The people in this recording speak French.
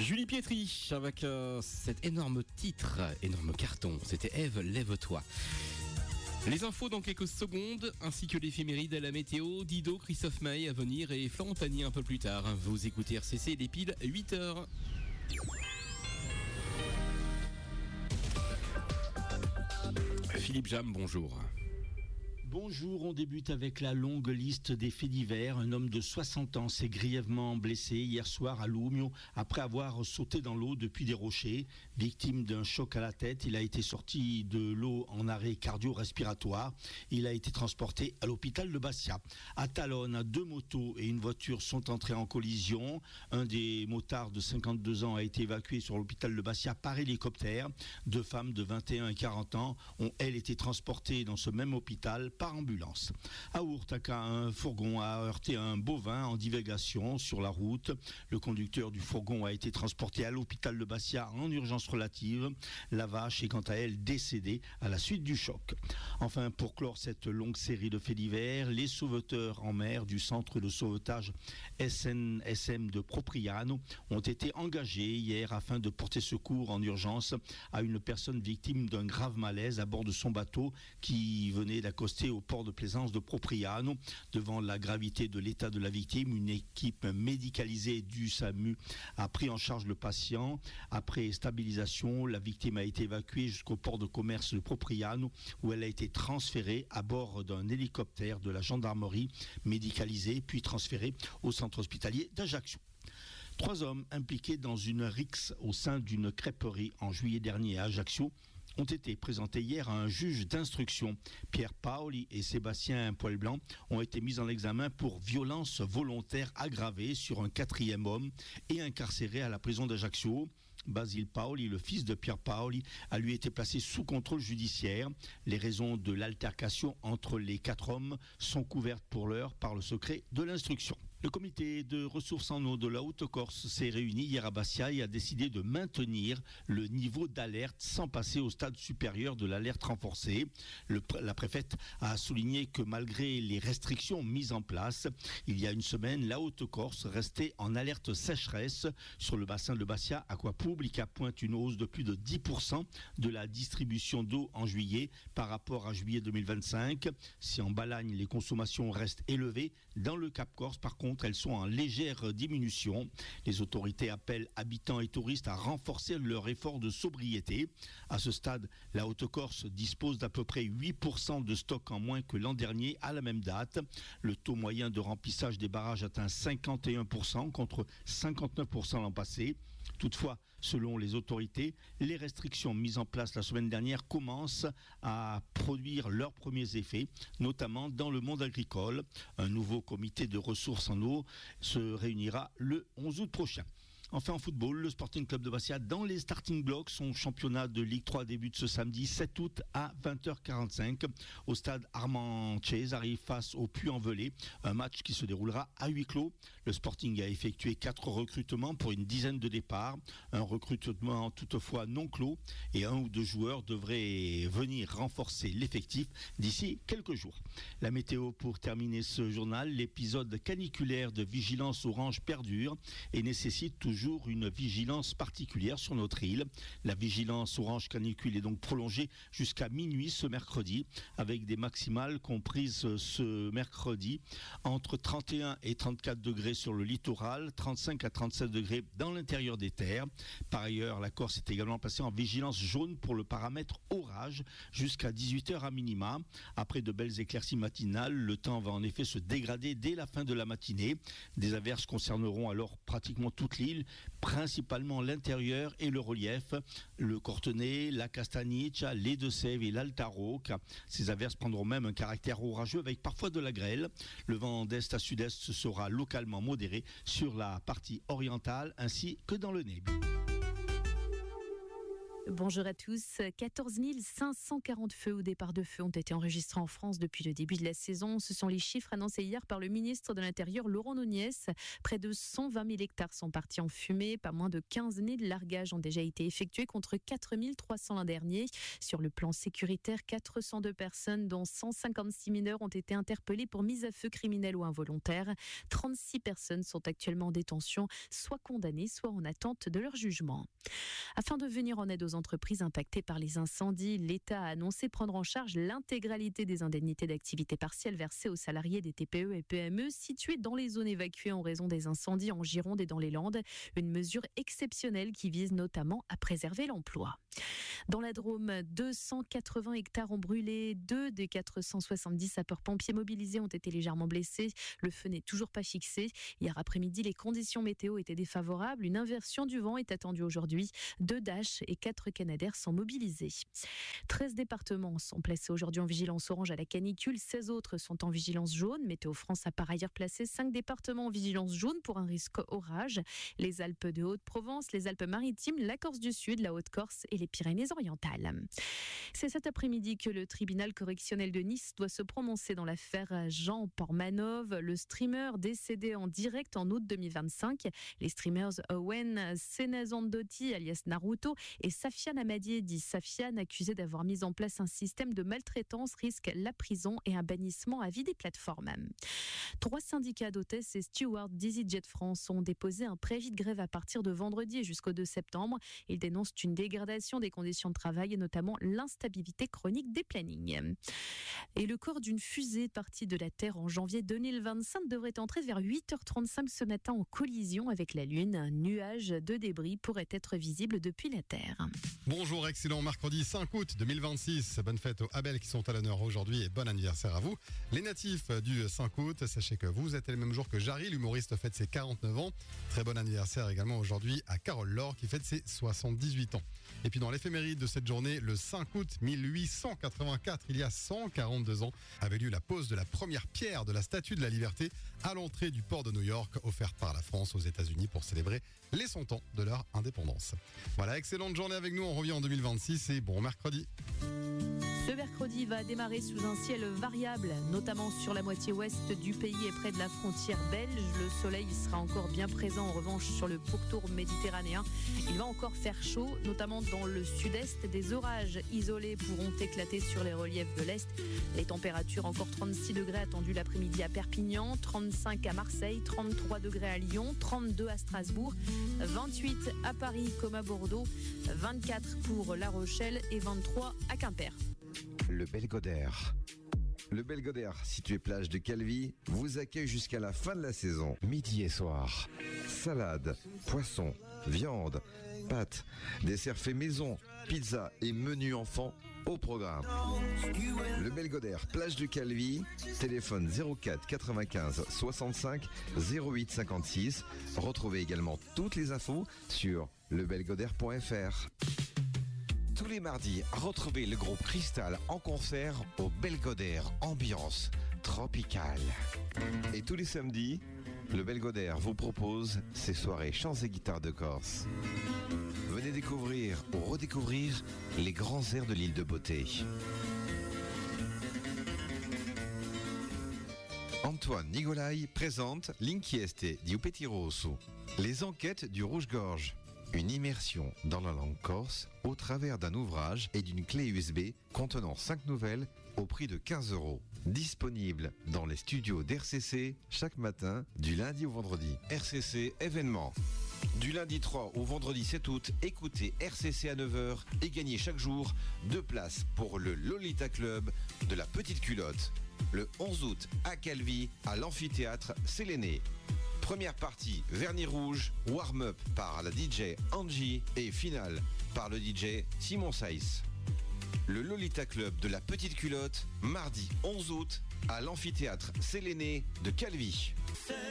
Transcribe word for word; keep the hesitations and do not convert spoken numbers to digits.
Julie Pietri avec euh, cet énorme titre, énorme carton. C'était Ève, lève-toi. Les infos dans quelques secondes, ainsi que l'éphéméride à la météo, Dido, Christophe Maé à venir et Florent Pagny un peu plus tard. Vous écoutez R C C, les piles huit heures. Philippe Jam, bonjour. Bonjour, on débute avec la longue liste des faits divers. Un homme de soixante ans s'est grièvement blessé hier soir à Lumio après avoir sauté dans l'eau depuis des rochers. Victime d'un choc à la tête, il a été sorti de l'eau en arrêt cardio-respiratoire. Il a été transporté à l'hôpital de Bastia. À Talonne, deux motos et une voiture sont entrées en collision. Un des motards de cinquante-deux ans a été évacué sur l'hôpital de Bastia par hélicoptère. Deux femmes de vingt et un et quarante ans ont, elles, été transportées dans ce même hôpital par ambulance. À Ourtaka, un fourgon a heurté un bovin en divagation sur la route. Le conducteur du fourgon a été transporté à l'hôpital de Bastia en urgence relative. La vache est quant à elle décédée à la suite du choc. Enfin, pour clore cette longue série de faits divers, les sauveteurs en mer du centre de sauvetage S N S M de Propriano ont été engagés hier afin de porter secours en urgence à une personne victime d'un grave malaise à bord de son bateau qui venait d'accoster au port de plaisance de Propriano. Devant la gravité de l'état de la victime, une équipe médicalisée du S A M U a pris en charge le patient. Après stabilisation, la victime a été évacuée jusqu'au port de commerce de Propriano où elle a été transférée à bord d'un hélicoptère de la gendarmerie médicalisée puis transférée au centre hospitalier d'Ajaccio. Trois hommes impliqués dans une rixe au sein d'une crêperie en juillet dernier à Ajaccio ont été présentés hier à un juge d'instruction. Pierre Paoli et Sébastien Poilblanc ont été mis en examen pour violence volontaire aggravée sur un quatrième homme et incarcéré à la prison d'Ajaccio. Basile Paoli, le fils de Pierre Paoli, a lui été placé sous contrôle judiciaire. Les raisons de l'altercation entre les quatre hommes sont couvertes pour l'heure par le secret de l'instruction. Le comité de ressources en eau de la Haute-Corse s'est réuni hier à Bastia et a décidé de maintenir le niveau d'alerte sans passer au stade supérieur de l'alerte renforcée. Le, la préfète a souligné que malgré les restrictions mises en place, il y a une semaine, la Haute-Corse restait en alerte sécheresse sur le bassin de Bastia. Aquapublica pointe une hausse de plus de dix pour cent de la distribution d'eau en juillet par rapport à juillet deux mille vingt-cinq. Si en Balagne, les consommations restent élevées, dans le Cap Corse, par contre, elles sont en légère diminution. Les autorités appellent habitants et touristes à renforcer leur effort de sobriété. À ce stade, la Haute-Corse dispose d'à peu près huit pour cent de stock en moins que l'an dernier à la même date. Le taux moyen de remplissage des barrages atteint cinquante et un pour cent contre cinquante-neuf pour cent l'an passé. Toutefois, selon les autorités, les restrictions mises en place la semaine dernière commencent à produire leurs premiers effets, notamment dans le monde agricole. Un nouveau comité de ressources en eau se réunira le onze août prochain. Enfin en football, le Sporting Club de Bastia dans les starting blocks. Son championnat de Ligue trois débute ce samedi sept août à vingt heures quarante-cinq au stade Armand Tchez, arrive face au Puy-en-Velay, un match qui se déroulera à huis clos. Le Sporting a effectué quatre recrutements pour une dizaine de départs, un recrutement toutefois non clos et un ou deux joueurs devraient venir renforcer l'effectif d'ici quelques jours. La météo pour terminer ce journal, l'épisode caniculaire de vigilance orange perdure et nécessite toujours une vigilance particulière sur notre île. La vigilance orange canicule est donc prolongée jusqu'à minuit ce mercredi, avec des maximales comprises ce mercredi entre trente et un et trente-quatre degrés sur le littoral, trente-cinq à trente-sept degrés dans l'intérieur des terres. Par ailleurs, la Corse est également placée en vigilance jaune pour le paramètre orage jusqu'à dix-huit heures à minima. Après de belles éclaircies matinales, le temps va en effet se dégrader dès la fin de la matinée. Des averses concerneront alors pratiquement toute l'île, principalement l'intérieur et le relief, le Cortenay, la Castagniccia, les Deux-Sèvres et l'Altaroc. Ces averses prendront même un caractère orageux avec parfois de la grêle. Le vent d'est à sud-est sera localement modéré sur la partie orientale ainsi que dans le Nez. Bonjour à tous. quatorze mille cinq cent quarante feux ou départs de feu ont été enregistrés en France depuis le début de la saison. Ce sont les chiffres annoncés hier par le ministre de l'Intérieur, Laurent Nunez. Près de cent vingt mille hectares sont partis en fumée. Pas moins de quinze mille largages ont déjà été effectués contre quatre mille trois cents l'an dernier. Sur le plan sécuritaire, quatre cent deux personnes, dont cent cinquante-six mineurs, ont été interpellées pour mise à feu criminelle ou involontaire. trente-six personnes sont actuellement en détention, soit condamnées, soit en attente de leur jugement. Afin de venir en aide aux entreprises impactées par les incendies, l'État a annoncé prendre en charge l'intégralité des indemnités d'activité partielle versées aux salariés des T P E et P M E situés dans les zones évacuées en raison des incendies en Gironde et dans les Landes. Une mesure exceptionnelle qui vise notamment à préserver l'emploi. Dans la Drôme, deux cent quatre-vingts hectares ont brûlé. Deux des quatre cent soixante-dix sapeurs-pompiers mobilisés ont été légèrement blessés. Le feu n'est toujours pas fixé. Hier après-midi, les conditions météo étaient défavorables. Une inversion du vent est attendue aujourd'hui. Deux Dash et quatre Canadair sont mobilisés. treize départements sont placés aujourd'hui en vigilance orange à la canicule. seize autres sont en vigilance jaune. Météo France a par ailleurs placé cinq départements en vigilance jaune pour un risque orage. Les Alpes de Haute-Provence, les Alpes-Maritimes, la Corse du Sud, la Haute-Corse et les Pyrénées-Orientales. C'est cet après-midi que le tribunal correctionnel de Nice doit se prononcer dans l'affaire Jean Portmanov, le streamer décédé en direct en août deux mille vingt-cinq. Les streamers Owen Senazandotti, alias Naruto, et Safiane Amadié, dit Safiane, accusé d'avoir mis en place un système de maltraitance, risquent la prison et un bannissement à vie des plateformes. Trois syndicats d'hôtesses et stewards d'EasyJet France ont déposé un préavis de grève à partir de vendredi et jusqu'au deux septembre. Ils dénoncent une dégradation des conditions de travail et notamment l'instabilité chronique des plannings. Et le corps d'une fusée partie de la Terre en janvier deux mille vingt-cinq devrait entrer vers huit heures trente-cinq ce matin en collision avec la Lune. Un nuage de débris pourrait être visible depuis la Terre. Bonjour, excellent mercredi cinq août deux mille vingt-six. Bonne fête aux Abel qui sont à l'honneur aujourd'hui et bon anniversaire à vous. Les natifs du cinq août, sachez que vous êtes le même jour que Jarry, l'humoriste fête ses quarante-neuf ans. Très bon anniversaire également aujourd'hui à Carole Laure qui fête ses soixante-dix-huit ans. Et puis dans l'éphéméride de cette journée, le cinq août mille huit cent quatre-vingt-quatre, il y a cent quarante-deux ans, avait lieu la pose de la première pierre de la Statue de la Liberté à l'entrée du port de New York, offerte par la France aux États-Unis pour célébrer les cent ans de leur indépendance. Voilà, excellente journée avec nous, on revient en deux mille vingt-six et bon mercredi. Ce mercredi va démarrer sous un ciel variable, notamment sur la moitié ouest du pays et près de la frontière belge. Le soleil sera encore bien présent en revanche sur le pourtour méditerranéen. Il va encore faire chaud, notamment dans le sud-est. Des orages isolés pourront éclater sur les reliefs de l'Est. Les températures, encore trente-six degrés attendus l'après-midi à Perpignan, trente-cinq à Marseille, trente-trois degrés à Lyon, trente-deux à Strasbourg, vingt-huit à Paris comme à Bordeaux, vingt-quatre pour La Rochelle et vingt-trois à Quimper. Le Belgodère. Le Belgodère, situé plage de Calvi, vous accueille jusqu'à la fin de la saison, midi et soir. Salade, poisson, viande, pâtes, desserts faits maison, pizza et menu enfant au programme. Le Belgodère, plage de Calvi, téléphone zéro quatre quatre-vingt-quinze soixante-cinq zéro huit cinquante-six. Retrouvez également toutes les infos sur lebelgodère point f r. Tous les mardis, retrouvez le groupe Cristal en concert au Belgodère, ambiance tropicale. Et tous les samedis, le Belgodère vous propose ses soirées chants et guitares de Corse. Venez découvrir ou redécouvrir les grands airs de l'île de Beauté. Antoine Nigolai présente L'inchieste di Petit Rosso, les enquêtes du Rouge-Gorge. Une immersion dans la langue corse au travers d'un ouvrage et d'une clé U S B contenant cinq nouvelles au prix de quinze euros. Disponible dans les studios d'R C C chaque matin du lundi au vendredi. R C C événement. Du lundi trois au vendredi sept août, écoutez R C C à neuf heures et gagnez chaque jour deux places pour le Lolita Club de la Petite Culotte. Le onze août à Calvi, à l'amphithéâtre Séléné. Première partie, vernis rouge, warm-up par la D J Angie et finale par le D J Simon Saïs. Le Lolita Club de la Petite Culotte, mardi onze août à l'amphithéâtre Séléné de Calvi.